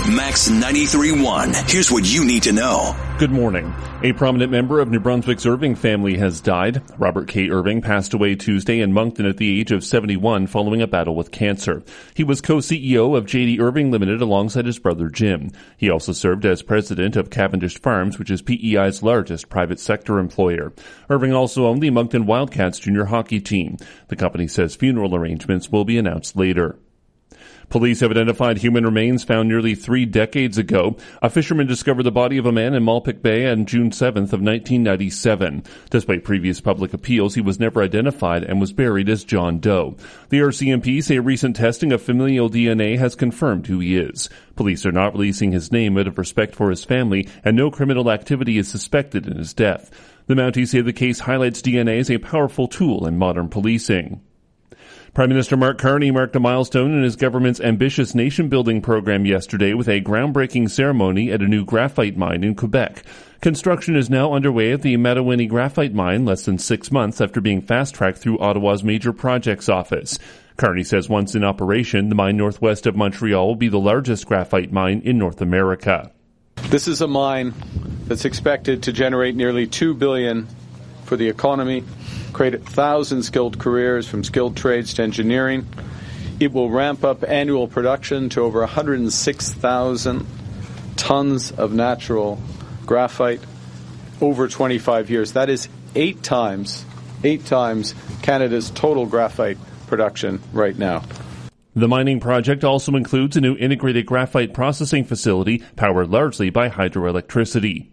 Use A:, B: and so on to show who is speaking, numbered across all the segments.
A: Max 93.1. Here's what you need to know.
B: Good morning. A prominent member of New Brunswick's Irving family has died. Robert K. Irving passed away Tuesday in Moncton at the age of 71 following a battle with cancer. He was co-CEO of J.D. Irving Limited alongside his brother Jim. He also served as president of Cavendish Farms, which is PEI's largest private sector employer. Irving also owned the Moncton Wildcats junior hockey team. The company says funeral arrangements will be announced later. Police have identified human remains found nearly 3 decades ago. A fisherman discovered the body of a man in Malpic Bay on June 7th of 1997. Despite previous public appeals, he was never identified and was buried as John Doe. The RCMP say recent testing of familial DNA has confirmed who he is. Police are not releasing his name out of respect for his family, and no criminal activity is suspected in his death. The Mounties say the case highlights DNA as a powerful tool in modern policing. Prime Minister Mark Carney marked a milestone in his government's ambitious nation-building program yesterday with a groundbreaking ceremony at a new graphite mine in Quebec. Construction is now underway at the Matawinie Graphite Mine less than 6 months after being fast-tracked through Ottawa's Major Projects Office. Carney says once in operation, the mine northwest of Montreal will be the largest graphite mine in North America.
C: This is a mine that's expected to generate nearly $2 billion for the economy, create 1,000 skilled careers from skilled trades to engineering. It will ramp up annual production to over 106,000 tons of natural graphite over 25 years. That is 8 times Canada's total graphite production right now.
B: The mining project also includes a new integrated graphite processing facility powered largely by hydroelectricity.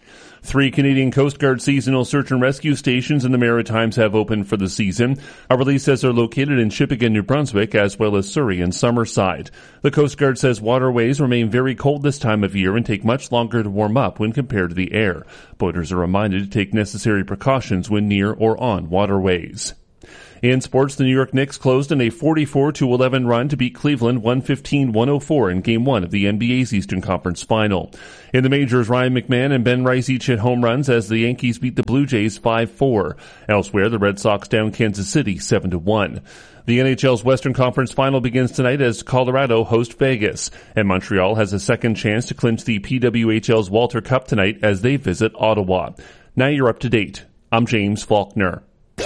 B: 3 Canadian Coast Guard seasonal search and rescue stations in the Maritimes have opened for the season. A release says they're located in Shippagan, New Brunswick, as well as Surrey and Summerside. The Coast Guard says waterways remain very cold this time of year and take much longer to warm up when compared to the air. Boaters are reminded to take necessary precautions when near or on waterways. In sports, the New York Knicks closed in a 44-11 run to beat Cleveland 115-104 in Game 1 of the NBA's Eastern Conference Final. In the majors, Ryan McMahon and Ben Rice each hit home runs as the Yankees beat the Blue Jays 5-4. Elsewhere, the Red Sox down Kansas City 7-1. The NHL's Western Conference Final begins tonight as Colorado host Vegas, and Montreal has a second chance to clinch the PWHL's Walter Cup tonight as they visit Ottawa. Now you're up to date. I'm James Faulkner.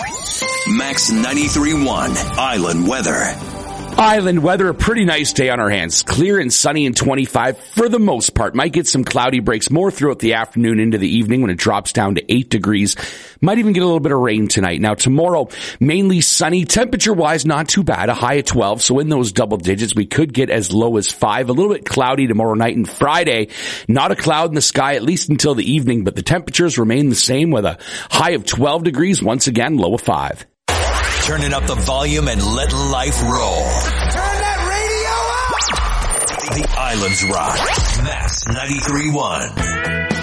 A: Max 93.1 Island Weather.
D: Island weather, a pretty nice day on our hands. Clear and sunny and 25 for the most part. Might get some cloudy breaks more throughout the afternoon into the evening when it drops down to 8 degrees. Might even get a little bit of rain tonight. Now tomorrow, mainly sunny. Temperature-wise, not too bad. A high of 12, so in those double digits, we could get as low as 5. A little bit cloudy tomorrow night and Friday. Not a cloud in the sky, at least until the evening, but the temperatures remain the same with a high of 12 degrees. Once again, low of 5.
A: Turning up the volume and let life roll.
E: Turn that radio up!
A: The Islands Rock. Max 93.1.